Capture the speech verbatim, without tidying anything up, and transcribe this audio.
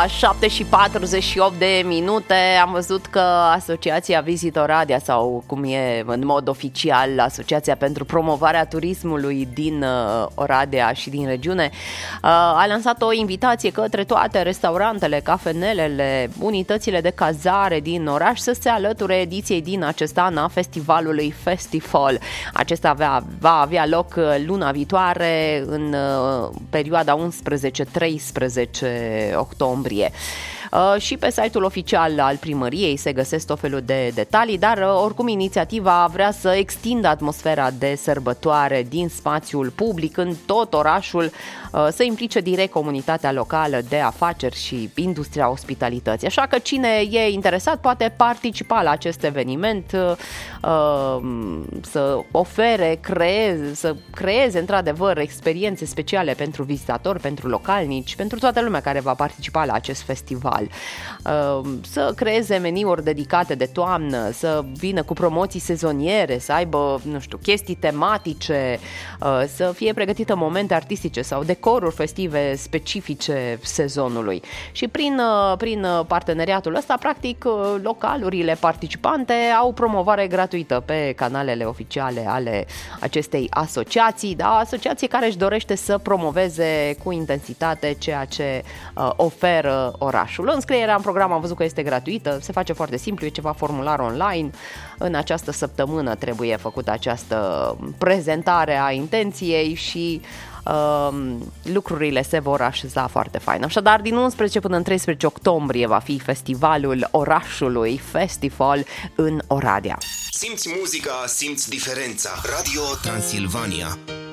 șapte și patruzeci și opt de minute. Am văzut că Asociația Visit Oradea, sau cum e în mod oficial Asociația pentru Promovarea Turismului din Oradea și din regiune, a lansat o invitație către toate restaurantele, cafenelele, unitățile de cazare din oraș să se alăture ediției din acest an a festivalului Festifall. Acesta avea, va avea loc luna viitoare în perioada unsprezece treisprezece octombrie. Uh, și pe site-ul oficial al primăriei se găsesc tot felul de detalii, dar uh, oricum inițiativa vrea să extindă atmosfera de sărbătoare din spațiul public în tot orașul, uh, să implice direct comunitatea locală de afaceri și industria ospitalității. Așa că cine e interesat poate participa la acest eveniment, uh, să ofere, creeze, să creeze într-adevăr experiențe speciale pentru vizitatori, pentru localnici, pentru toată lumea care va participa la acest festival. Să creeze meniuri dedicate de toamnă, să vină cu promoții sezoniere, să aibă, nu știu, chestii tematice, să fie pregătită momente artistice sau decoruri festive specifice sezonului. Și prin, prin parteneriatul ăsta, practic, localurile participante au promovare gratuită pe canalele oficiale ale acestei asociații, da? Asociație care își dorește să promoveze cu intensitate ceea ce oferă orașul. Înscrierea în program am văzut că este gratuită, se face foarte simplu, e ceva formular online. În această săptămână trebuie făcută această prezentare a intenției și uh, lucrurile se vor așeza foarte fain. Așadar, din unsprezece până în treisprezece octombrie va fi festivalul orașului Festival în Oradea. Simți muzica, simți diferența. Radio Transilvania.